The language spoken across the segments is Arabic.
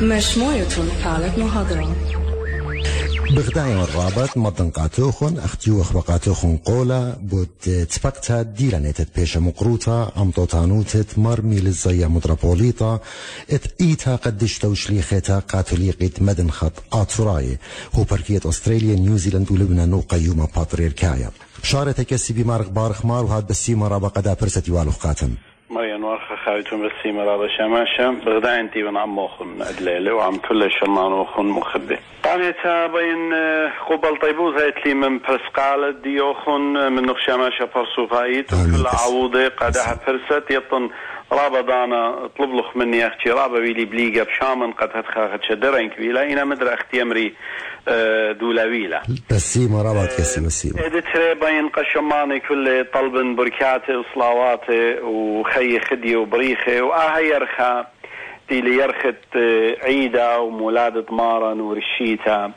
مشموعتون حالة محاضرة بغدايا الرابط مدن قاتوخن اختيوخ وقاتوخن قولا بود تفقتا ديلانيتت بيشا مقروطة امطوطانوتت مرمي للزيا مدرابوليطة ات ايتا قدش توشليخيتا قاتوليقيت مدن خط آتوراي هو بركية أستراليا نيوزيلاند ولبنان وقيومة باتريركايا شارتك السبي مارغ بارخ مار وهاد بسيما رابا قدا برستي والوخ قاتم مريم ورخة خاوتون بسيمة رابا شاماشا بغدا انتي بن عم موخن أدليلة وعم كل شرمان وخن مخبي قامتا بين قبل طيبوز هيتلي من برسقالة ديوخن من نخشاماشا برسوفايت وكل عوضي قادها برست يطن رابا دانا اطلب لخ مني اختي رابا بيلي بليقة بشامن قد هتخاخد شدرين كبيلة انا مدر اختي امري دولاويلة بسيمة رابا تكسي بسيمة ادتري بين قشماني كل طلب بركاتي وصلاواتي وخي خدي وبريخي يرخى دي يرخت عيدة ومولادة مارن ورشيتا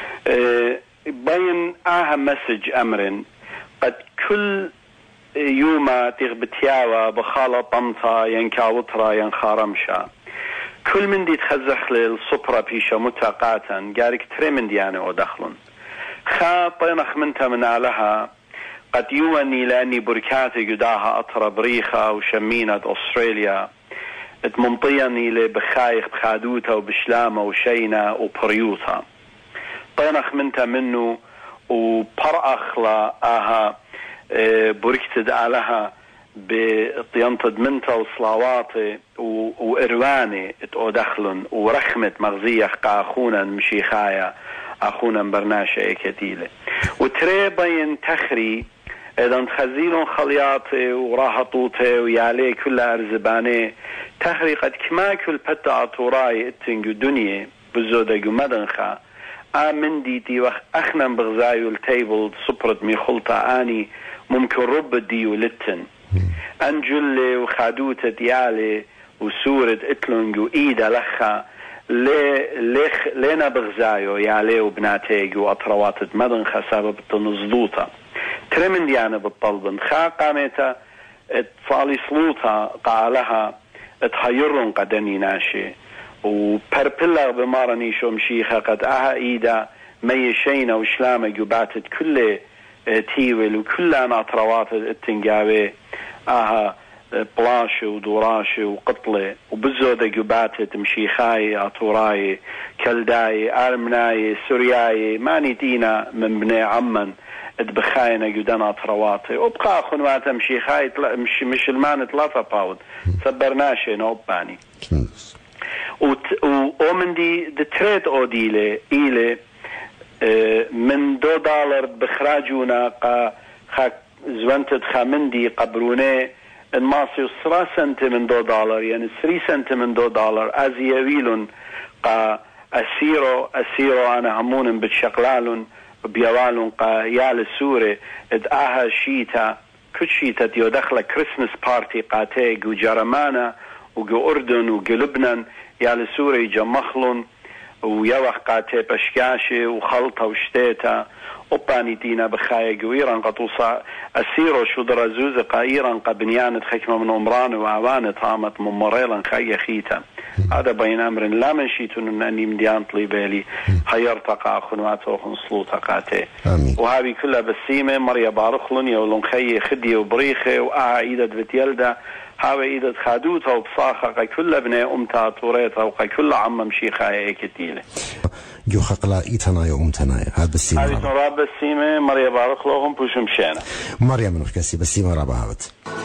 بين مسج امر قد كل يوما تغبتياوا بخالة طمطا ينكاوطرا ينخارمشا كل من دي تخزخ للصبرة بيشا متاقاتا قارك تري من ديانا ودخلن طينخ منتا من علها قد يواني لأني بركاتي قداها أطرا بريخة وشمينة أستراليا اتمنطيني لبخايخ بخادوتا وبشلامة وشينة وبريوتا طينخ منتا منه وبرأخ لآها بركتد عليها بطينتد منتا وصلاواتي وإرواني اتقودخلن ورخمت مغزيخ قاخونا مشيخايا أخونا برناشا كتيلة وتريبين تخري إذا تخزيلون خلياتي وراهطوتي ويالي كل أرزباني تخري قد كما كل بتا أطوراي اتنجو دنيا بزودة مدنخا آمن ديتي وخ أخنا بغزايو التيبل صبرت مي خلطة آني ممكن رب ديو لتن أنجلي وخادوتة ديالي وسورة اتلونج وإيدا لخا لينا بغزايو يالي وبناتيج وأطروات مدن خسابة بالتنزلوطة ترمن ديانا بالطلبن خا قامتا اتفالي سلوطة قالها اتحيرن قدني ناشي وبربلا بمارني شو مشيخة قد إيدا ميشينا وشلامة جباتت كل تيول وكل أطروات التنجاوي بلاشي ودوراشي وقطلة وبزودة جباتت مشيخاي أطوراي كلداي أرمناي سورياي ماني دينا من بني عمن اتبخاينا جدنا أطرواتي وبقى خنوات مشيخاي مش المان 3 باود سبرناشي نوباني ومن دي تريد أوديلي إيلي من $2 بخراجونا خا زوانتد خامندي قبروني الماسي 3 سنت من $2 يعني 3 سنت من $2 أزيويلون قا أسيرو أنا همون بتشقلالون بيوالون قا يال سوري اد شيتا كشيتا ديو دخل كريسمس بارتي قاتيق وجرمانا وجو أردن وجو لبنان يال سوري جمخلون ويوخ قاتي بشكاشي وخلطة وشتيتا وباني دينا بخايق وإيران قطوصا أسيرو شو درزوزة قايران قبنيانة حكمة من عمران وعوانة طامت ممريلا خايا خيتا هذا بين أمر لا من شيتون أني مديان طليبالي هيرتقى خنوات وخن سلوطة قاتي وهذه كلها بسيمة مريا بارخلون يولون خي خدي وبريخي وعيدة بتيلدا هاوي إيدة خادوتها وبصاخة قا كل ابني أمتها طوريتها وقا كل عم مشيخة ايكتيلة جو خقلا إيتنا يا أمتنا هاد بسيمة هاوي تنراب بسيمة مريا بارخلوهم بوشم شانا مريا منوش كسي بسيمة رابا هاوت